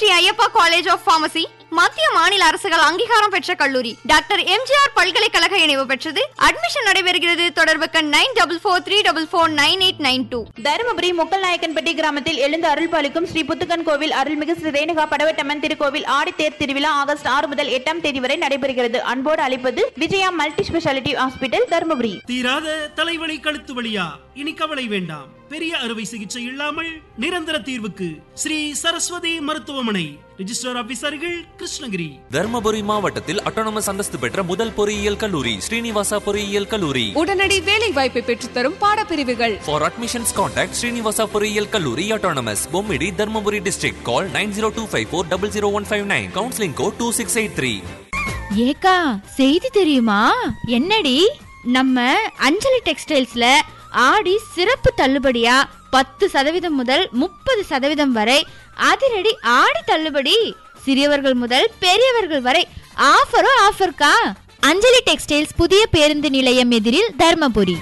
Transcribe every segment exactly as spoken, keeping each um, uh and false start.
Sri Ayyappa college of pharmacy மத்திய மாநில அரசுகள் அங்கீகாரம் பெற்ற கல்லூரி. டாக்டர் எம்ஜிஆர் பல்கலைக்கழக இணைவு பெற்றது. அட்மிஷன் நடைபெறுகிறது. தொடர்புக்கு nine double four three double four nine eight nine two. Dharmapuri Mukkalnayakkanpatti கிராமத்தில் எழுந்து அருள் பாலிக்கும் ஸ்ரீ புத்துக்கன் கோவில் அருள்மிகு ஸ்ரீ ரேணுகா படவேட்டம்மன் திருக்கோவில் ஆடித்தேர் திருவிழா ஆகஸ்ட் ஆறு முதல் எட்டாம் தேதி வரை நடைபெறுகிறது. அன்போடு அழைப்பது Vijaya multi speciality hospital, Dharmapuri. தீராத தலைவலி கழுத்து வலியா? இனி கவலை வேண்டாம். பெரிய அறுவை சிகிச்சை இல்லாமல் நிரந்தர தீர்வுக்கு ஸ்ரீ சரஸ்வதி மருத்துவமனை. ரிஜிஸ்டர் ஆபீசர்கள் கிருஷ்ணகிரி. தர்மபுரி மாவட்டத்தில் அட்டானமஸ் அந்தஸ்து பெற்ற முதல் பொறியியல் கல்லூரி ஸ்ரீனிவாசா பொறியியல் கல்லூரி. உடனடி வேலை வாய்ப்பை பெற்றுத்தரும் பாடப்பிரிவுகள். For admissions contact ஸ்ரீனிவாசா பொறியியல் கல்லூரி autonomous, Bommidi, Dharmapuri district. Call nine zero two five four zero zero one five nine. Counseling code two six eight three. ஏக்கா, செய்தி தெரியுமா? என்னடி? நம்ம அஞ்சலி டெக்ஸ்டைல்ஸ்ல ஆடி சிறப்பு தள்ளுபடியா பத்து சதவீதம் முதல் முப்பது சதவீதம் வரை அதிரடி ஆடி தள்ளுபடி. சிறியவர்கள் முதல் பெரியவர்கள் வரை ஆஃபரோ ஆஃபர்க்கா. அஞ்சலி டெக்ஸ்டைல்ஸ், புதிய பேருந்து நிலையம் எதிரில், தர்மபுரி.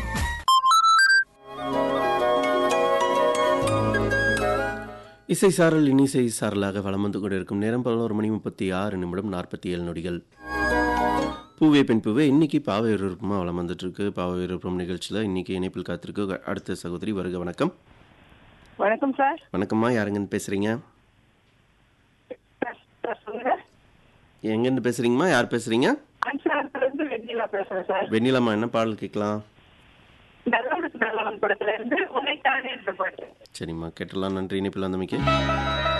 இசை சாரல் இனிசை சாரலாக வளம் வந்து கொண்டிருக்கும் நேரம் பதினோரு மணி முப்பத்தி ஆறு நிமிடம் நாற்பத்தி ஏழு நொடிகள். பூவே பெண் பூவே இன்னைக்கு பாவை விருப்பமாக வளம் வந்துட்டு இருக்கு. பாவை விருப்பம் நிகழ்ச்சியில் இன்னைக்கு இணைப்பில் காத்திருக்கு அடுத்த சகோதரி. வருக. வணக்கம். வணக்கம் சார். வணக்கம்மா, யாருங்கன்னு பேசுறீங்க? எங்கேருந்து பேசுறீங்கம்மா? யார் பேசுறீங்க? வெண்ணிலாமா, என்ன பாடல் கேட்கலாம்? சரிம்மா, கேட்டலாம். நன்றி இணைப்பில் வந்தமைக்கு.